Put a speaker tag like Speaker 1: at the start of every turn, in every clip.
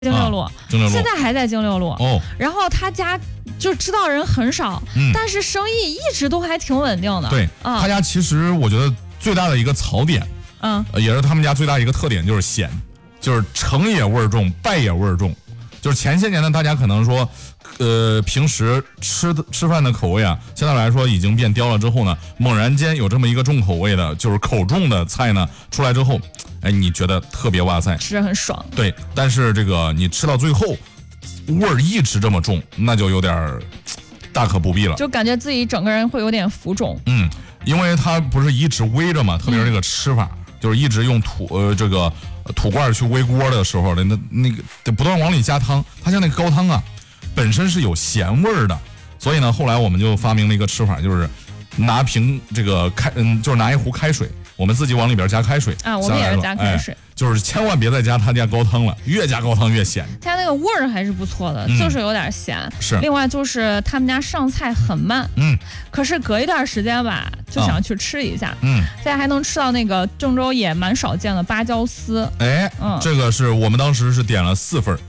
Speaker 1: 京六路，现在还在京六路。
Speaker 2: 哦，
Speaker 1: 然后他家就知道人很少，但是生意一直都还挺稳定的。
Speaker 2: 对，他家其实我觉得最大的一个槽点，也是他们家最大一个特点就是咸，就是成也味儿重，败也味儿重。就是前些年呢，大家可能说，平时吃饭的口味啊，相对来说已经变刁了之后呢，猛然间有这么一个重口味的，就是口重的菜呢出来之后，哎，你觉得特别哇塞，
Speaker 1: 吃着很爽。
Speaker 2: 对，但是这个你吃到最后，味儿一直这么重，那就有点大可不必了，
Speaker 1: 就感觉自己整个人会有点浮肿。
Speaker 2: 因为它不是一直煨着嘛，特别是这个吃法，就是一直用这个土罐去煨锅的时候的那个得不断往里加汤，它像那个高汤啊，本身是有咸味儿的，所以呢，后来我们就发明了一个吃法，就是拿瓶这个就是拿一壶开水，我们自己往里边加开水
Speaker 1: 啊，我们也是加开水，
Speaker 2: 就是千万别再加他家高汤了，越加高汤越咸。
Speaker 1: 他那个味儿还是不错的，就是有点咸。
Speaker 2: 是。
Speaker 1: 另外就是他们家上菜很慢，可是隔一段时间吧，就想去吃一下。现在还能吃到那个郑州也蛮少见的芭蕉丝。
Speaker 2: 这个是我们当时是点了4份。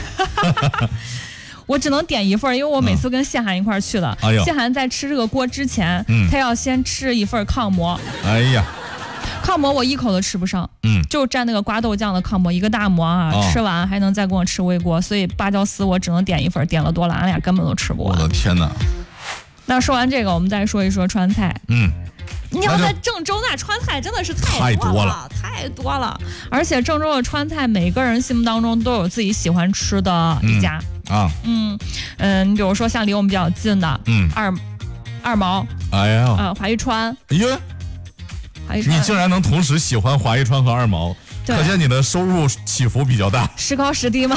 Speaker 1: 我只能点1份，因为我每次跟谢涵一块去的。谢涵在吃这个锅之前，他要先吃1份炕馍。
Speaker 2: 哎呀，
Speaker 1: 炕馍我一口都吃不上，就蘸那个刮豆酱的炕馍，一个大馍啊，吃完还能再跟我吃煨锅，所以芭蕉丝我只能点1份，点了多了，俺俩根本都吃不完。
Speaker 2: 我的天哪！
Speaker 1: 那说完这个，我们再说一说川菜。你要在郑州那川菜真的是太多了，而且郑州的川菜每个人心目当中都有自己喜欢吃的一家你比如说像离我们比较近的二毛，华谊川，
Speaker 2: 你竟然能同时喜欢华谊川和二毛，可见你的收入起伏比较大，
Speaker 1: 时高时低吗？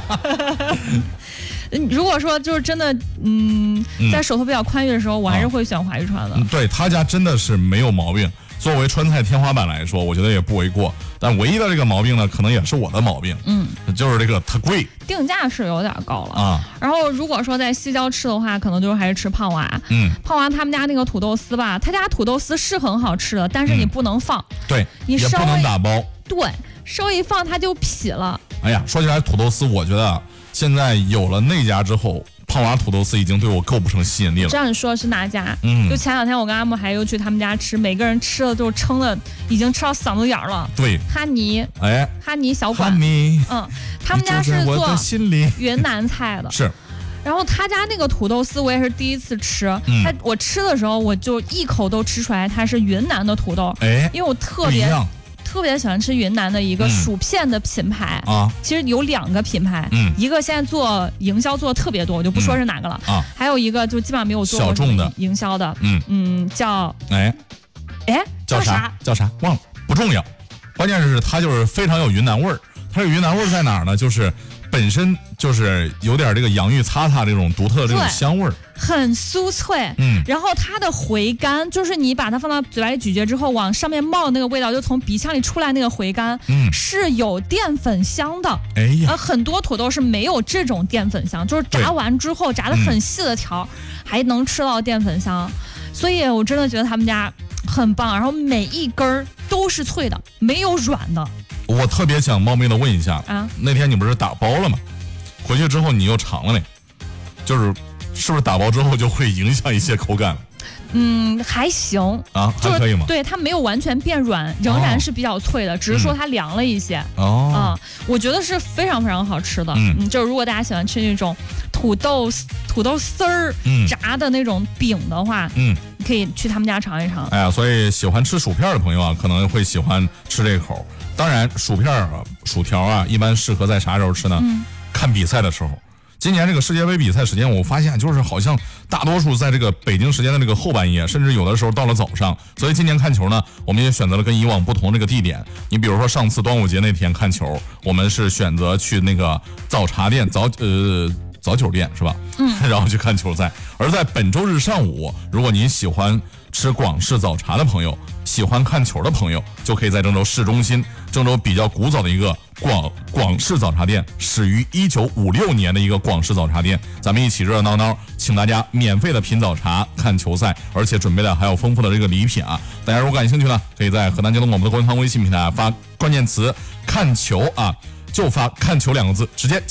Speaker 1: 如果说就是真的，在手头比较宽裕的时候，我还是会选华谊川的。
Speaker 2: 对，他家真的是没有毛病。作为川菜天花板来说，我觉得也不为过。但唯一的这个毛病呢，可能也是我的毛病。就是这个它贵，
Speaker 1: 定价是有点高了然后如果说在西郊吃的话，可能就是还是吃胖娃。胖娃他们家那个土豆丝吧，他家土豆丝是很好吃的，但是你不能放。
Speaker 2: 对，
Speaker 1: 你
Speaker 2: 也不能打包。
Speaker 1: 对，稍微一放它就痞了。
Speaker 2: 哎呀，说起来土豆丝，我觉得现在有了那家之后，胖娃土豆丝已经对我构不成吸引力了。
Speaker 1: 这样你说的是哪家？就前2天我跟阿木还又去他们家吃，每个人吃的都撑的已经吃到嗓子眼了。对，哈尼小馆，他们家是做云南菜的。
Speaker 2: 是。
Speaker 1: 然后他家那个土豆丝我也是第一次吃，我吃的时候我就一口都吃出来它是云南的土豆，因为我特别喜欢吃云南的一个薯片的品牌其实有2个品牌，一个现在做营销做的特别多，我就不说是哪个了还有一个就基本上没有做过营销的，叫啥
Speaker 2: 忘了，不重要，关键是它就是非常有云南味儿。它这云南味儿在哪儿呢？就是本身就是有点这个洋芋擦擦这种独特的这种香味儿，
Speaker 1: 很酥脆。然后它的回甘，就是你把它放到嘴巴里咀嚼之后，往上面冒那个味道，就从鼻腔里出来那个回甘，是有淀粉香的。很多土豆是没有这种淀粉香，就是炸完之后炸得很细的条，还能吃到淀粉香。所以我真的觉得他们家很棒，然后每一根都是脆的，没有软的。
Speaker 2: 我特别想冒昧的问一下那天你不是打包了吗？回去之后你又尝了没？是不是打包之后就会影响一些口感？
Speaker 1: 还行
Speaker 2: 还可以吗？
Speaker 1: 对，它没有完全变软，仍然是比较脆的，只是说它凉了一些。我觉得是非常非常好吃的。就是如果大家喜欢吃那种土豆丝儿炸的那种饼的话，你可以去他们家尝一尝。
Speaker 2: 哎呀，所以喜欢吃薯片的朋友啊，可能会喜欢吃这口。当然，薯条啊，一般适合在啥时候吃呢？看比赛的时候。今年这个世界杯比赛时间，我发现就是好像大多数在这个北京时间的这个后半夜，甚至有的时候到了早上。所以今年看球呢，我们也选择了跟以往不同这个地点。你比如说上次端午节那天看球，我们是选择去那个早茶店早酒店是吧？然后去看球赛。而在本周日上午，如果您喜欢吃广式早茶的朋友，喜欢看球的朋友，就可以在郑州市中心，郑州比较古早的一个广式早茶店，始于1956年的一个广式早茶店，咱们一起热热闹闹，请大家免费的品早茶、看球赛，而且准备的还有丰富的这个礼品啊！大家如果感兴趣呢，可以在河南交通广播的官方微信平台发关键词"看球"啊。 就发看球2个字，直接